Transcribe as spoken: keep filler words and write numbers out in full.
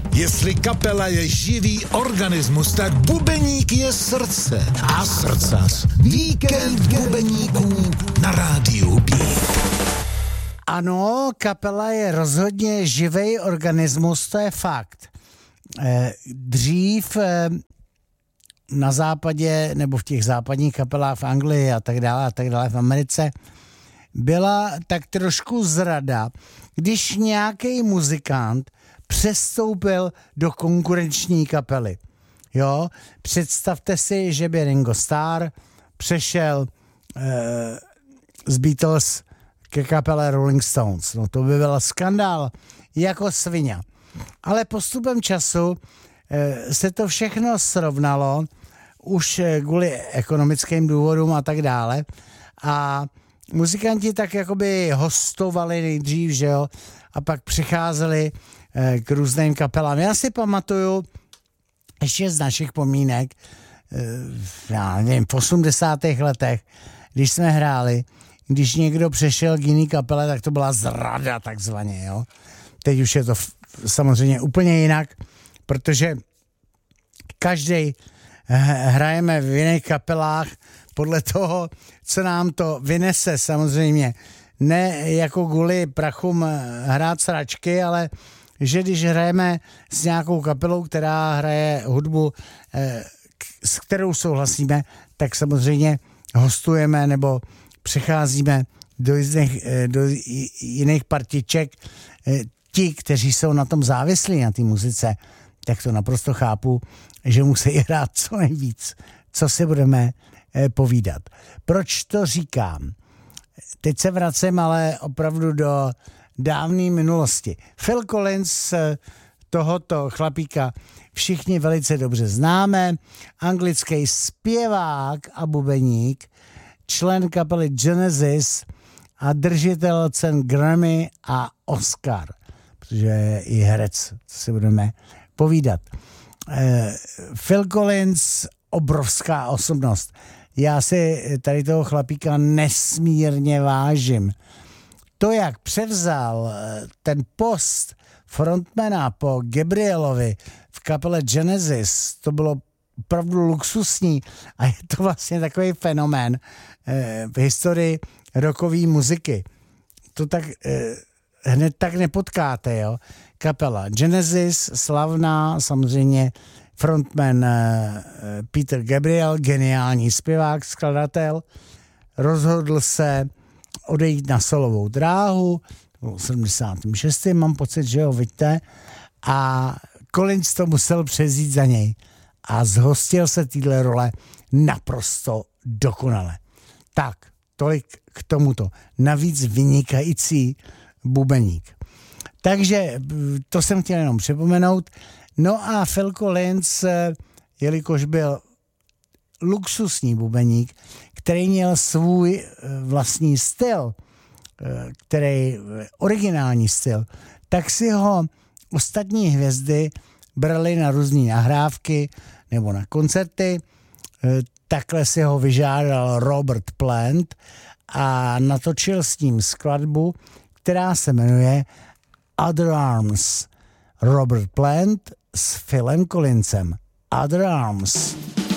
Jestli kapela je živý organismus, tak bubeník je srdce a srdcař. Víkend bubeníků na rádiu Beat. Ano, kapela je rozhodně živý organismus, to je fakt. Dřív na západě, nebo v těch západních kapelách v Anglii a tak dále, a tak dále v Americe, byla tak trošku zrada, když nějaký muzikant přestoupil do konkurenční kapely. Jo, představte si, že by Ringo Starr přešel eh, z Beatles ke kapele Rolling Stones. No to by byl skandál jako svině. Ale postupem času eh, se to všechno srovnalo, už eh, kvůli ekonomickým důvodům a tak dále. A muzikanti tak jakoby hostovali nejdřív, že jo, a pak přicházeli eh, k různým kapelám. Já si pamatuju ještě z našich pomínek, eh, já nevím, v osmdesátých letech, když jsme hráli, když někdo přešel k jiný kapele, tak to byla zrada takzvaně, jo. Teď už je to f- samozřejmě úplně jinak, protože každý hrajeme v jiných kapelách podle toho, co nám to vynese samozřejmě. Ne jako kvůli prachům hrát sračky, ale že když hrajeme s nějakou kapelou, která hraje hudbu, s kterou souhlasíme, tak samozřejmě hostujeme nebo přecházíme do jiných, do jiných partiček. Ti, kteří jsou na tom závislí, na té muzice, tak to naprosto chápu, že musí hrát co nejvíc. Co si budeme povídat. Proč to říkám? Teď se vracím ale opravdu do dávné minulosti. Phil Collins, tohoto chlapíka všichni velice dobře známe, anglický zpěvák a bubeník, člen kapely Genesis a držitel cen Grammy a Oscar, protože je i herec, co si budeme povídat. Phil Collins, obrovská osobnost. Já si tady toho chlapíka nesmírně vážím. To, jak převzal ten post frontmana po Gabrielovi v kapele Genesis, to bylo opravdu luxusní a je to vlastně takový fenomén eh, v historii rockové muziky. To tak eh, hned tak nepotkáte, jo. Kapela Genesis, slavná, samozřejmě frontman eh, Peter Gabriel, geniální zpěvák, skladatel, rozhodl se odejít na solovou dráhu, v sedmdesátém šestém mám pocit, že jo, vidíte, a Collins to musel přezít za něj a zhostil se téhle role naprosto dokonale. Tak, tolik k tomuto. Navíc vynikající bubeník. Takže to jsem chtěl jenom připomenout. No a Phil Collins, jelikož byl luxusní bubeník, který měl svůj vlastní styl, který originální styl, tak si ho ostatní hvězdy brali na různé nahrávky nebo na koncerty. Takhle si ho vyžádal Robert Plant a natočil s ním skladbu, která se jmenuje Other Arms. Robert Plant s Philem Collinsem. Other Arms.